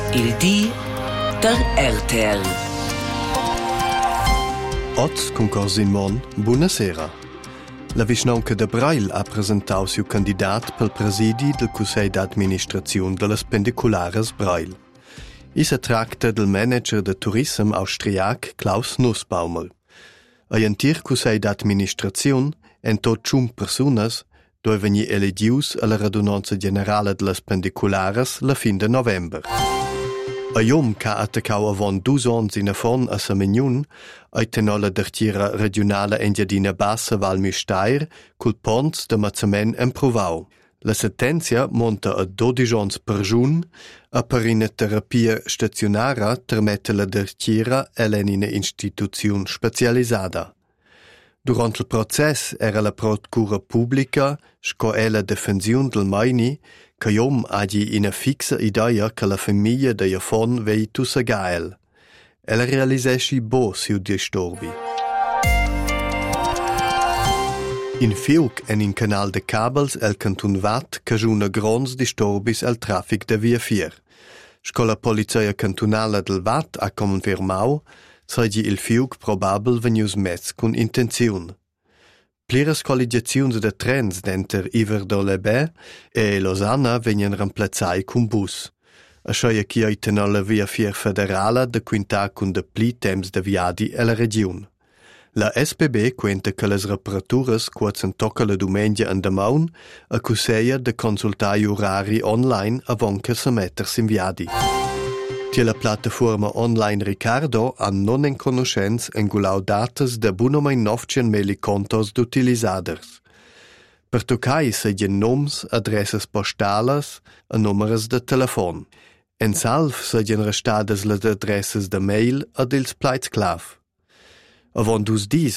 Il di der RTL. Oz con Corsin Mon, buonasera. La Vischnaunca de Brail ha presentau siu candidat pel presidi del Cussei d'Administraziun de las Pendiculares Brail. I se tracta del manager de turism austriac Klaus Nussbaumer. Ai antir Cussei d'Administraziun en tot 5 personas doi vegni elegius alla radunanza generala de las Pendiculares la fin de november. A iom ca attacau avon 2 ans in affon a Samignun, ai tenola d'artiera regionala Engiadina Bassa Val Müstair, cul ponts de Mazzamen emprovau. La sentenzia monta a 12 ans per giun, a per ina terapia stacionara termette la d'artiera elen ina instituziun specialisada. Durant il process era la procura pubblica sco e la defensiun del Maini che iom hagi ina fixa idea che la famiglia de Jafon vei tussa gael. Ella realisesci bo siu disturbi. In Fiuc en in canal de cabels el cantun Vat cagiuna grons disturbis el traffic de via 4. Sco la polizia cantunala del Vat ha confermau seigi il Fiuc probabel venius mezz cun intenziun. Pliras colligaziuns de trens d'enter Iverdolebè e Lausanna vegnan remplazai cun bus. Aschoia chi aitena la via 4 federala de quintar cun de pli temps de viadi e la regiun. La SBB quenta che las reparaturas quazan tocca la dumengia en damaun accuseia de consultai orari online avon che se metters in viadi. Tia la plataforma online Ricardo han non en conoscenz engulau datas de bunomai 900.000 contos d'utilisaders. Per toccai segien noms, adresses postalas e numeras de telefon. En salv segien restadas las adresses de mail ad ils plaits clav. Avon dus dis